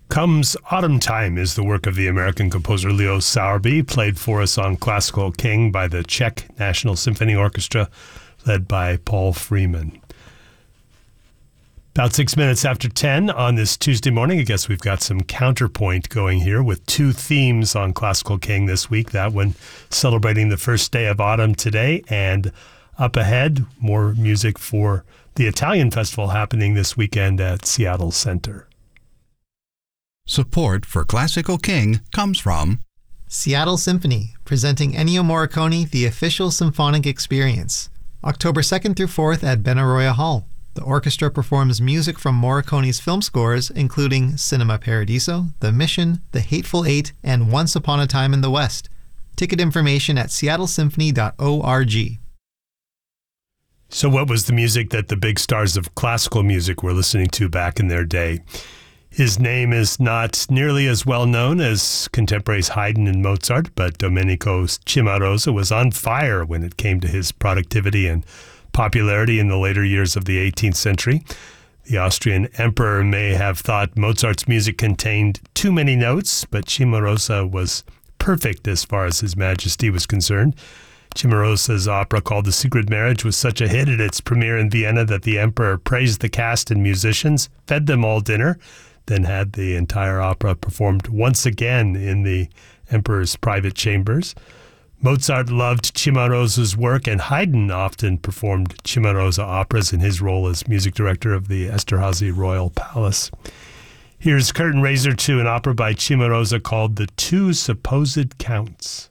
Comes Autumn Time is the work of the American composer Leo Sowerby, played for us on Classical King by the Czech National Symphony Orchestra, led by Paul Freeman. About 6 minutes after 10 on this Tuesday morning, I guess we've got some counterpoint going here with two themes on Classical King this week. That one celebrating the first day of autumn today, and up ahead, more music for the Italian festival happening this weekend at Seattle Center. Support for Classical King comes from Seattle Symphony, presenting Ennio Morricone, The Official Symphonic Experience, October 2nd through 4th at Benaroya Hall. The orchestra performs music from Morricone's film scores, including Cinema Paradiso, The Mission, The Hateful Eight, and Once Upon a Time in the West. Ticket information at seattlesymphony.org. So what was the music that the big stars of classical music were listening to back in their day? His name is not nearly as well known as contemporaries Haydn and Mozart, but Domenico Cimarosa was on fire when it came to his productivity and popularity in the later years of the 18th century. The Austrian emperor may have thought Mozart's music contained too many notes, but Cimarosa was perfect as far as His Majesty was concerned. Cimarosa's opera called The Secret Marriage was such a hit at its premiere in Vienna that the emperor praised the cast and musicians, fed them all dinner, then had the entire opera performed once again in the emperor's private chambers. Mozart loved Cimarosa's work, and Haydn often performed Cimarosa operas in his role as music director of the Esterházy Royal Palace. Here's Curtain Raiser to an opera by Cimarosa called The Two Supposed Counts.